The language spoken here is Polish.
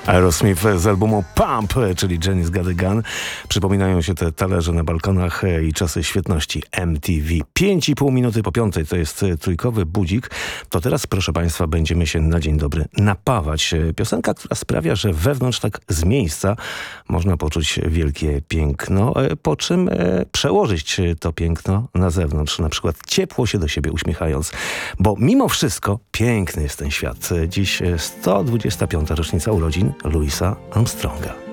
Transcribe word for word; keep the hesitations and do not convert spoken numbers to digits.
Aerosmith z albumu Pump, czyli Jenny's Got a Gun. Przypominają się te talerze na balkonach i czasy świetności M T V. Pięć i pół minuty po piątej to jest trójkowy budzik. To teraz, proszę Państwa, będziemy się na dzień dobry napawać. Piosenka, która sprawia, że wewnątrz tak z miejsca można poczuć wielkie piękno, po czym przełożyć to piękno na zewnątrz. Na przykład ciepło się do siebie uśmiechając. Bo mimo wszystko piękny jest ten świat. Dziś sto dwudziesta piąta rocznica urodzin Louisa Armstronga.